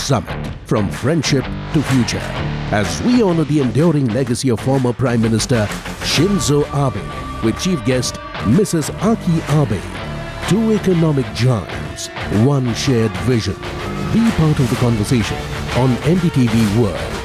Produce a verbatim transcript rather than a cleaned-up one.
Summit, from friendship to future, as we honor the enduring legacy of former Prime Minister Shinzo Abe with chief guest Missus Aki Abe. Two economic giants, one shared vision. Be part of the conversation on N D T V World.